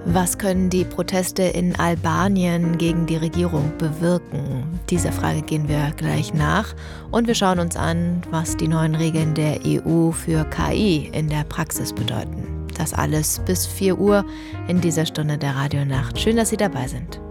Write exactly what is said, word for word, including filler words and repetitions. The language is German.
Was können die Proteste in Albanien gegen die Regierung bewirken? Dieser Frage gehen wir gleich nach und wir schauen uns an, was die neuen Regeln der E U für K I in der Praxis bedeuten. Das alles bis vier Uhr in dieser Stunde der Radionacht. Schön, dass Sie dabei sind.